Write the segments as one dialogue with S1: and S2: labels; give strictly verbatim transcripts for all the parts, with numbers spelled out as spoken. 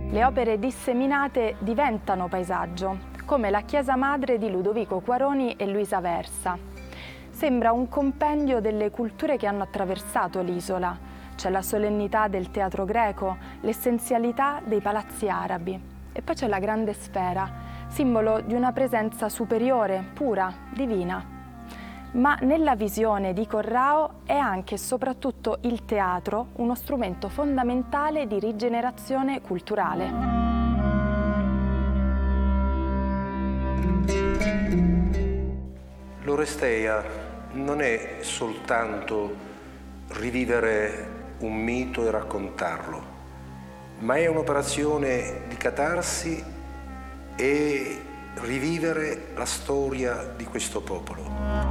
S1: Le opere disseminate diventano paesaggio, come la chiesa madre di Ludovico Quaroni e Luisa Versa. Sembra un compendio delle culture che hanno attraversato l'isola. C'è la solennità del teatro greco, l'essenzialità dei palazzi arabi. E poi c'è la grande sfera, simbolo di una presenza superiore, pura, divina. Ma nella visione di Corrao è anche e soprattutto il teatro uno strumento fondamentale di rigenerazione culturale.
S2: L'Oresteia non è soltanto rivivere un mito e raccontarlo, ma è un'operazione di catarsi e rivivere la storia di questo popolo.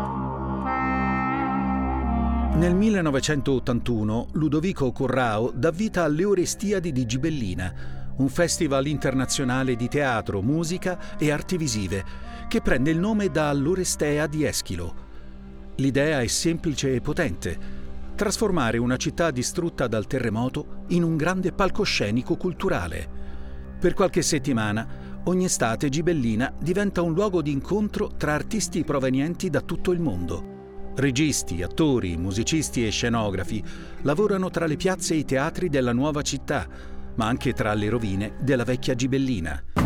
S3: Nel millenovecentottantuno Ludovico Corrao dà vita alle Orestiadi di Gibellina, un festival internazionale di teatro, musica e arti visive che prende il nome dall'Orestea di Eschilo. L'idea è semplice e potente: trasformare una città distrutta dal terremoto in un grande palcoscenico culturale. Per qualche settimana, ogni estate Gibellina diventa un luogo di incontro tra artisti provenienti da tutto il mondo. Registi, attori, musicisti e scenografi lavorano tra le piazze e i teatri della nuova città, ma anche tra le rovine della vecchia Gibellina.